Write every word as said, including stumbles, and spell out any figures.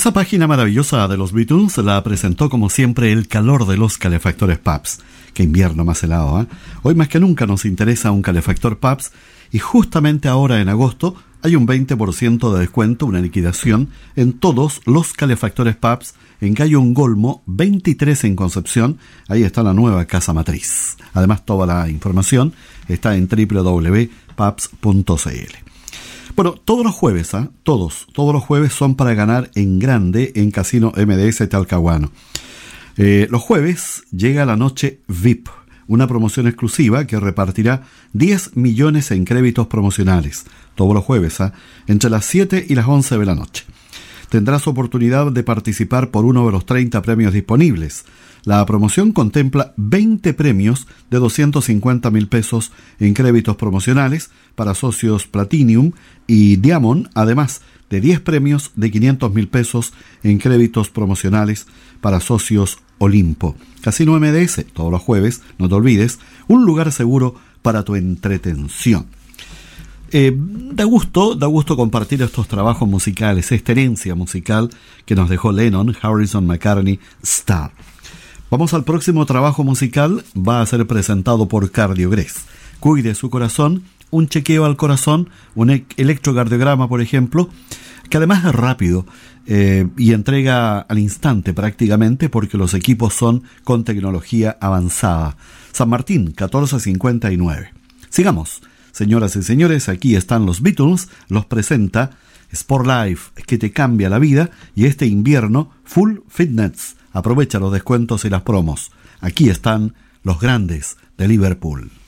Esa página maravillosa de los Beatles la presentó como siempre el calor de los calefactores Pabst. Qué invierno más helado, ¿eh? Hoy más que nunca nos interesa un calefactor Pabst y justamente ahora en agosto hay un veinte por ciento de descuento, una liquidación en todos los calefactores Pabst en Cayo Ongolmo veintitrés en Concepción. Ahí está la nueva casa matriz. Además, toda la información está en doble u doble u doble u punto pabst punto c l. Bueno, todos los jueves, ¿eh? todos, todos los jueves son para ganar en grande en Casino M D S Talcahuano. Eh, los jueves llega la noche V I P, una promoción exclusiva que repartirá diez millones en créditos promocionales, todos los jueves, ¿eh? entre las siete y las once de la noche. Tendrás oportunidad de participar por uno de los treinta premios disponibles. La promoción contempla veinte premios de doscientos cincuenta mil pesos en créditos promocionales para socios Platinum y Diamond, además de diez premios de quinientos mil pesos en créditos promocionales para socios Olimpo. Casino M D S, todos los jueves, no te olvides, un lugar seguro para tu entretención. Eh, da gusto, da gusto compartir estos trabajos musicales, esta herencia musical que nos dejó Lennon, Harrison, McCartney, Starr. Vamos al próximo trabajo musical, va a ser presentado por Cardiogrés. Cuide su corazón, un chequeo al corazón, un e- electrocardiograma, por ejemplo, que además es rápido eh, y entrega al instante prácticamente porque los equipos son con tecnología avanzada. San Martín, catorce cincuenta y nueve. Sigamos. Señoras y señores, aquí están los Beatles, los presenta Sport Life, que te cambia la vida, y este invierno, Full Fitness. Aprovecha los descuentos y las promos. Aquí están los grandes de Liverpool.